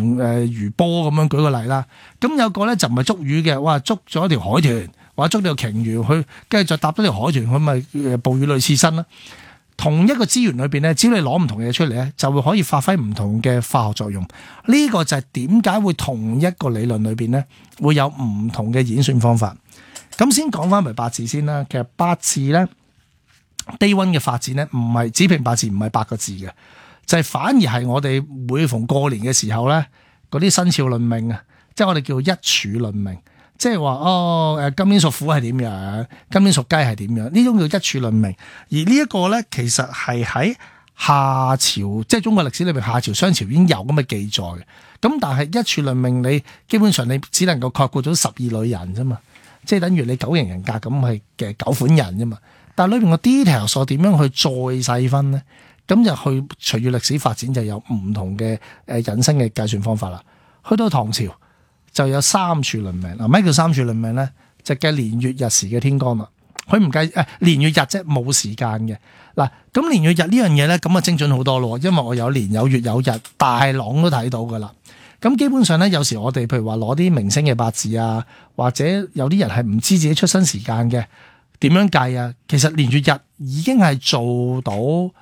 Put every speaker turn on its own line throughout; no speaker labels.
同魚波咁樣舉個例啦。咁有個咧就唔係捉魚嘅，哇捉咗條海豚或者捉條鯨魚去，跟住再搭咗條海豚，佢咪哺乳類刺身啦。同一個資源裏邊咧，只要你攞唔同嘅嘢出嚟咧，就會可以發揮唔同嘅化學作用。呢個就係點解會同一個理論裏邊咧會有唔同嘅演算方法。咁先講翻埋八字先啦。其實八字咧低溫嘅發展咧，唔係子平八字唔係8個字嘅，就係反而係我哋每逢過年嘅時候咧，嗰啲生肖論命啊，即係我哋叫一柱論命。即係話今年屬虎係點樣，今年屬雞係點樣，呢種叫一柱論命。而呢一個咧，其實係喺夏朝，即係中國歷史裏邊夏朝、商朝已經有咁嘅記載嘅。咁但係一柱論命，你基本上你只能夠概括咗12類人啫嘛，即係等於你9型人格咁係嘅9款人啫嘛。但係裏邊個 detail 所點樣去再細分咧？咁就去隨住歷史發展就有唔同嘅引申嘅計算方法啦。去到唐朝，就有3柱論命。嗱，咩叫3柱論命咧？就計年月日時嘅天干啦。佢唔計年月日啫，冇時間嘅。嗱，咁年月日呢樣嘢咧，咁啊精準好多咯。因為我有年有月有日，大朗都睇到噶啦。咁基本上咧，有時我哋譬如話攞啲明星嘅八字啊，或者有啲人係唔知自己出生時間嘅，點樣計啊？其實年月日已經係做到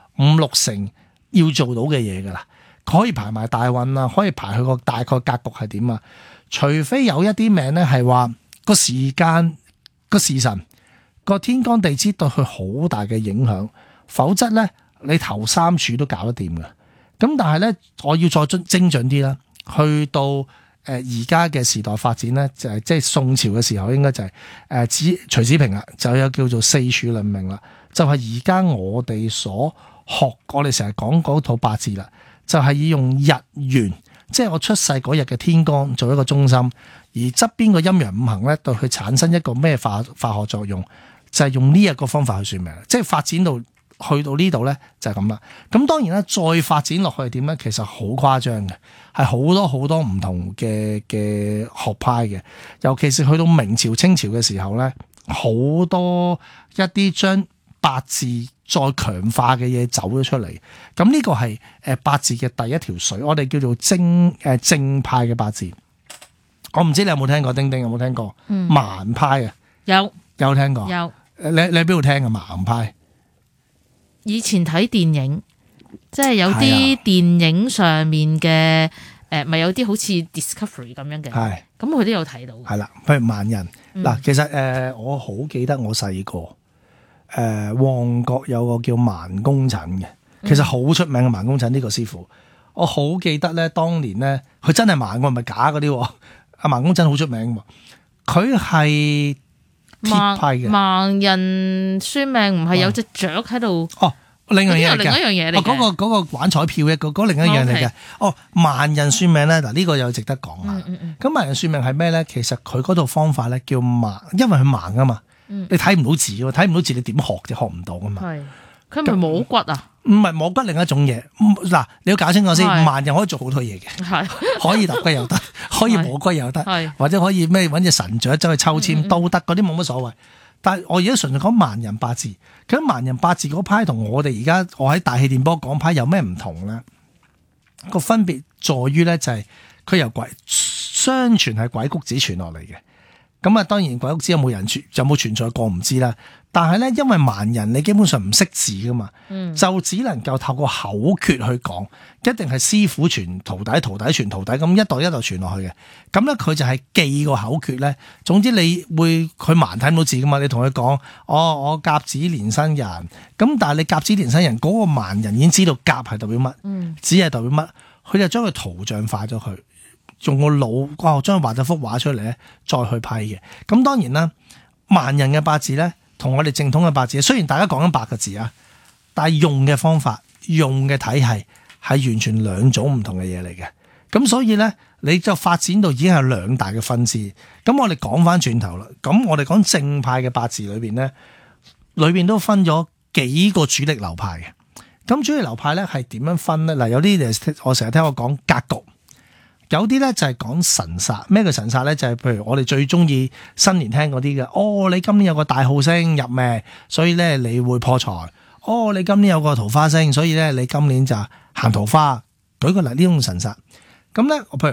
5-6成要做到嘅嘢噶啦。可以排埋大運啊，可以排佢個大概格局係點啊？除非有一啲命咧係話個時間、個時辰、個天干地支對佢好大嘅影響，否則咧你頭3柱都搞得掂嘅。咁但係咧，我要再精準啲啦。去到而家嘅時代發展咧，就係即係宋朝嘅時候，應該就係徐子平啦，就有叫做4柱論命啦。就係而家我哋所學，我哋成日講嗰套八字啦，就係要用日元。即係我出世嗰日嘅天干做一個中心，而側邊個陰陽五行咧對佢產生一個咩化學作用，就係用呢一個方法去算命。即係發展到去到呢度咧就係咁啦。咁當然啦，再發展落去係點咧？其實好誇張嘅，係好多唔同嘅學派嘅。尤其是去到明朝、清朝嘅時候咧，好多一啲將八字再強化嘅嘢走咗出嚟，咁呢個係八字嘅第一條水，我哋叫做正派嘅八字。我唔知你有冇聽過，丁丁有冇聽過？盲派啊，有聽過。有你喺邊度聽啊？盲派
以前睇電影，即係有啲電影上面嘅咪有啲好似 Discovery 咁樣嘅，係咁佢都有睇到。係啦，
譬如盲人嗱，其實我好記得我細個。旺角有個叫盲公診嘅，其實好出名嘅盲公診呢個師傅，我好記得咧，當年咧佢真係盲嘅，唔係假嗰啲。阿盲公診好出名嘅，佢係鐵派嘅。盲人算命唔係有隻雀喺度？哦，另一樣嘢嚟嘅。嗰個玩彩票嘅嗰另一樣嚟嘅。哦，盲人算命咧，嗱呢個又值得講啊。咁盲人算命係咩咧？其實佢嗰套方法咧叫盲，因為佢盲啊嘛。你睇唔到字喎，睇唔到字你點學就學唔到噶嘛。係，佢係咪摸骨啊？唔係摸骨，另一種嘢。嗱，你要搞清楚先。盲人可以做好多嘢嘅，係可以揼骨又得，可以摸骨又得，或者可以咩揾隻神雀走去抽籤都得，嗰啲冇乜所謂。但係我而家純粹講盲人八字，咁盲人八字嗰派同我哋而家我喺大氣電波講派有咩唔同咧？個分別在於咧就係佢由相傳係鬼谷子傳落嚟嘅。咁啊，當然鬼谷子有冇存在過唔知啦。但係咧，因為盲人你基本上唔識字噶嘛，就只能夠透過口訣去講，一定係師傅傳徒弟，徒弟傳徒弟，咁一代一代傳落去嘅。咁咧佢就係記個口訣咧。總之你會佢盲睇唔到字噶嘛，你同佢講，我甲子年生人，咁但係你甲子年生人嗰個盲人已經知道甲係代表乜，子係代表乜，佢就將佢圖像化咗佢。用個腦將佢畫咗幅畫出嚟咧，再去批嘅。咁當然啦，盲人嘅八字咧，同我哋正統嘅八字，雖然大家講緊8個字啊，但係用嘅方法、用嘅體系係完全2種唔同嘅嘢嚟嘅。咁所以咧，你就發展到已經係2大嘅分支。咁我哋講翻轉頭啦，咁我哋講正派嘅八字裏邊咧，裏邊都分咗幾個主力流派嘅。咁主力流派咧係點樣分咧？嗱，有啲我成日聽我講格局。有啲咧就係講神煞，咩叫神煞咧？就係譬如我哋最中意新年聽嗰啲嘅，你今年有個大耗星入命，所以咧你會破財。你今年有個桃花星，所以咧你今年就行桃花。舉個例，呢種神煞，咁咧，譬如